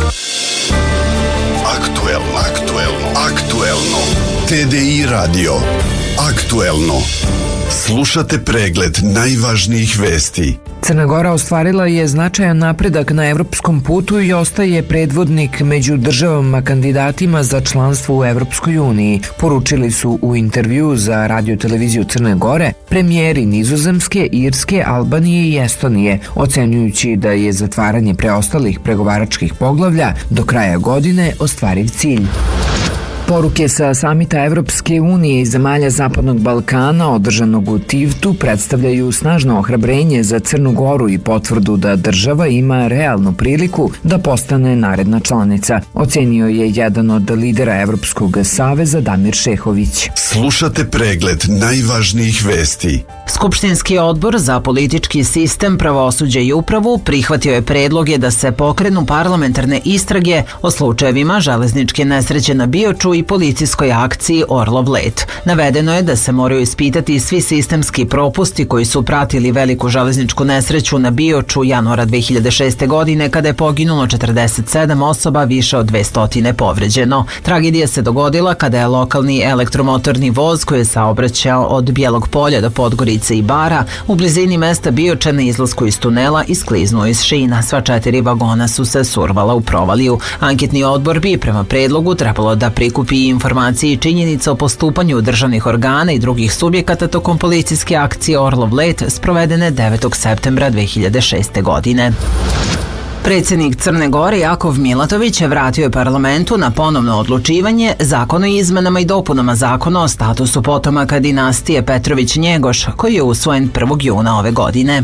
Aktuelno. TDI radio. Aktuelno. Slušate pregled najvažnijih vesti. Crna Gora ostvarila je značajan napredak na evropskom putu i ostaje predvodnik među državama kandidatima za članstvo u Evropskoj uniji, poručili su u intervju za radio-televiziju Crne Gore premijeri Nizozemske, Irske, Albanije i Estonije, ocenjujući da je zatvaranje preostalih pregovaračkih poglavlja do kraja godine ostvariv cilj. Poruke sa samita Evropske unije i zemalja Zapadnog Balkana održanog u Tivtu predstavljaju snažno ohrabrenje za Crnu Goru i potvrdu da država ima realnu priliku da postane naredna članica, ocenio je jedan od lidera Evropskog saveza Damir Šehović. Slušate pregled najvažnijih vesti. Skupštinski odbor za politički sistem, pravosuđe i upravu prihvatio je predloge da se pokrenu parlamentarne istrage o slučajevima železničke nesreće na Bioču i policijskoj akciji Orlov let. Navedeno je da se moraju ispitati svi sistemski propusti koji su pratili veliku železničku nesreću na Bioču januara 2006. godine kada je poginulo 47 osoba, više od 200 povređeno. Tragedija se dogodila kada je lokalni elektromotorni voz koji je saobraćao od Bijelog polja do Podgorice i Bara u blizini mesta Bioča na izlasku iz tunela iskliznuo iz šina. Sva 4 vagona su se survala u provaliju. Anketni odbor bi prema predlogu trebalo da prikupi informacije i činjenica o postupanju državnih organa i drugih subjekata tokom policijske akcije Orlov let sprovedene 9. septembra 2006. godine. Predsjednik Crne Gore Jakov Milatović vratio je parlamentu na ponovno odlučivanje Zakon o izmenama i dopunama Zakona o statusu potomaka dinastije Petrović-Njegoš koji je usvojen 1. juna ove godine.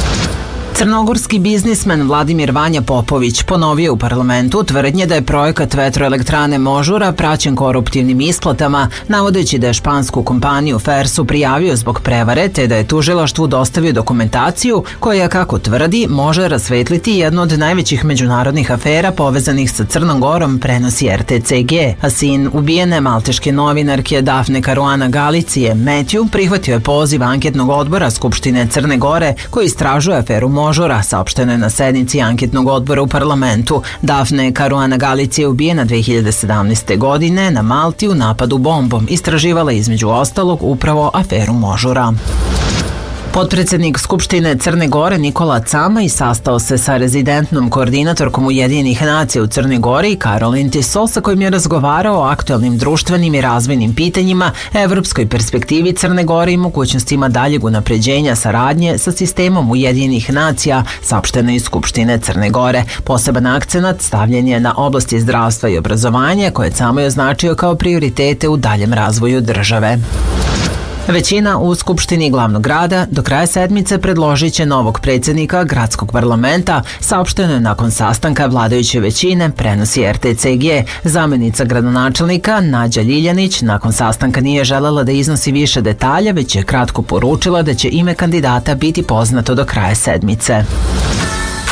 Crnogorski biznismen Vladimir Vanja Popović ponovio u parlamentu tvrdnje da je projekat vetroelektrane Možura praćen koruptivnim isplatama, navodeći da je špansku kompaniju Fersu prijavio zbog prevare te da je tužilaštvu dostavio dokumentaciju koja, kako tvrdi, može rasvetliti jednu od najvećih međunarodnih afera povezanih sa Crnom Gorom, prenosi RTCG. A sin ubijene malteške novinarke Dafne Caruana Galicije, Matthew, prihvatio je poziv anketnog odbora Skupštine Crne Gore koji istražuje aferu Možura, saopšteno je na sednici anketnog odbora u parlamentu. Dafne Caruana Galicija je ubijena 2017. godine na Malti u napadu bombom. Istraživala između ostalog upravo aferu Možura. Potpredsjednik Skupštine Crne Gore Nikola Camaj sastao se sa rezidentnom koordinatorkom Ujedinjenih nacija u Crnoj Gori Karolin Tissot, sa kojim je razgovarao o aktualnim društvenim i razvojnim pitanjima, evropskoj perspektivi Crne Gore i mogućnostima daljeg unapređenja saradnje sa sistemom Ujedinjenih nacija, saopšteno iz Skupštine Crne Gore. Poseban akcenat stavljen je na oblasti zdravstva i obrazovanja, koje je Camaj označio kao prioritete u daljem razvoju države. Većina u Skupštini glavnog grada do kraja sedmice predložit će novog predsjednika gradskog parlamenta, saopšteno je nakon sastanka vladajuće većine, prenosi RTCG. Zamjenica gradonačelnika Nađa Ljiljanić nakon sastanka nije želela da iznosi više detalja, već je kratko poručila da će ime kandidata biti poznato do kraja sedmice.